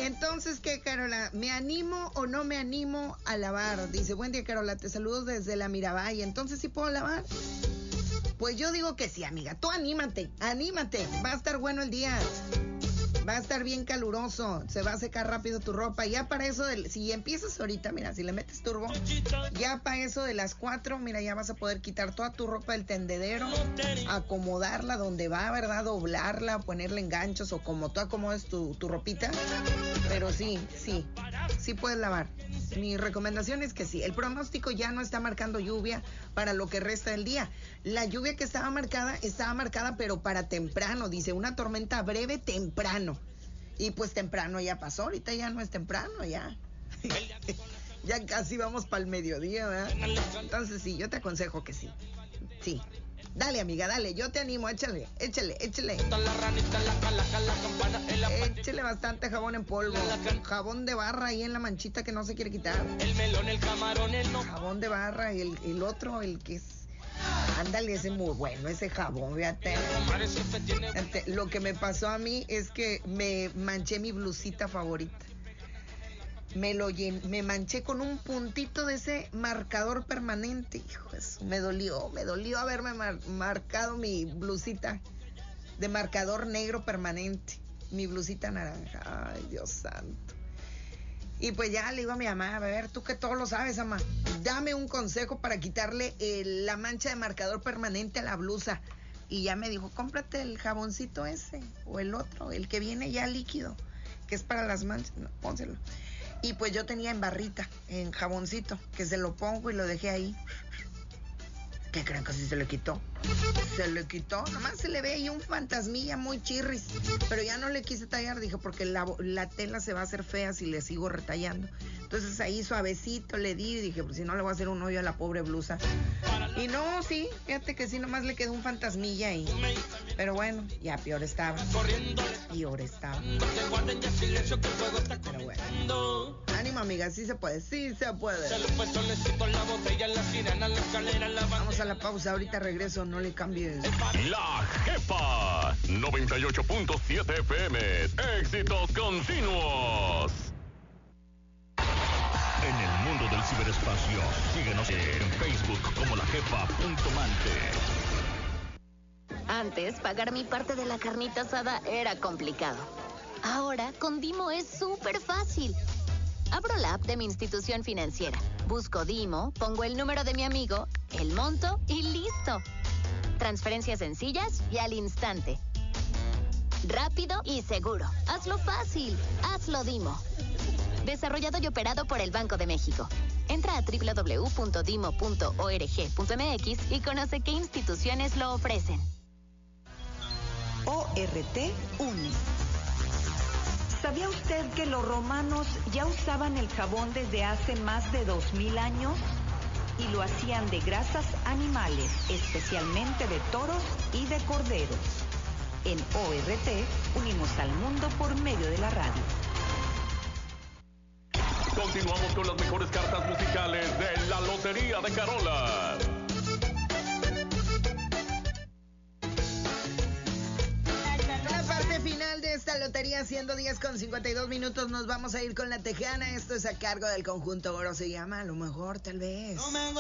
Entonces, ¿qué, Carola? ¿Me animo o no me animo a lavar? Dice, buen día, Carola, te saludo desde la Miravalle. Entonces, ¿sí puedo lavar? Pues yo digo que sí, amiga. Tú anímate. Va a estar bueno el día. Va a estar bien caluroso, se va a secar rápido tu ropa. Ya para eso, si empiezas ahorita, mira, si le metes turbo, ya para eso de las 4, mira, ya vas a poder quitar toda tu ropa del tendedero, acomodarla donde va, ¿verdad? Doblarla, ponerle enganchos o como tú acomodes tu ropita. Pero sí puedes lavar. Mi recomendación es que sí. El pronóstico ya no está marcando lluvia para lo que resta del día. La lluvia que estaba marcada, pero para temprano. Dice, una tormenta breve temprano. Y pues temprano ya pasó. Ahorita ya no es temprano, ya. Ya casi vamos para el mediodía, ¿verdad? Entonces sí, yo te aconsejo que sí. Sí. Dale, amiga, dale, yo te animo, échale. Échale bastante jabón en polvo. Jabón de barra ahí en la manchita que no se quiere quitar. El melón, el camarón, el no. Jabón de barra y el otro, el que es... Ándale, ese muy bueno, ese jabón, fíjate. Lo que me pasó a mí es que me manché mi blusita favorita. Me manché con un puntito de ese marcador permanente. Hijo, eso me dolió haberme marcado mi blusita de marcador negro permanente, mi blusita naranja. Ay, Dios santo. Y pues ya le digo a mi mamá, a ver, tú que todo lo sabes, mamá, dame un consejo para quitarle la mancha de marcador permanente a la blusa. Y ya me dijo, cómprate el jaboncito ese o el otro, el que viene ya líquido, que es para las manchas. No, pónselo. Y pues yo tenía en barrita, en jaboncito, que se lo pongo y lo dejé ahí. ¿Qué creen que sí se le quitó? Se le quitó, nomás se le ve ahí un fantasmilla muy chirris. Pero ya no le quise tallar, dije, porque la tela se va a hacer fea si le sigo retallando. Entonces ahí suavecito le di y dije, pues si no le voy a hacer un hoyo a la pobre blusa. Y no, sí, fíjate que sí, nomás le quedó un fantasmilla ahí. Pero bueno, ya peor estaba. Pero bueno. Ánimo, amiga, sí se puede. Vamos a la pausa, ahorita regreso, no le cambies. La Jefa 98.7 FM, éxitos continuos. En el mundo del ciberespacio, síguenos en Facebook como lajefa.mante. Antes, pagar mi parte de la carnita asada era complicado. Ahora, con Dimo es súper fácil. Abro la app de mi institución financiera, busco Dimo, pongo el número de mi amigo, el monto y listo. Transferencias sencillas y al instante. Rápido y seguro. Hazlo fácil. Hazlo Dimo. Desarrollado y operado por el Banco de México. Entra a www.dimo.org.mx y conoce qué instituciones lo ofrecen. ORT une. ¿Sabía usted que los romanos ya usaban el jabón desde hace más de 2000 años? Y lo hacían de grasas animales, especialmente de toros y de corderos. En ORT unimos al mundo por medio de la radio. Continuamos con las mejores cartas musicales de la Lotería de Carola. La parte final de esta lotería, siendo 10:52, nos vamos a ir con la tejana. Esto es a cargo del conjunto Oro, se llama, a lo mejor, tal vez.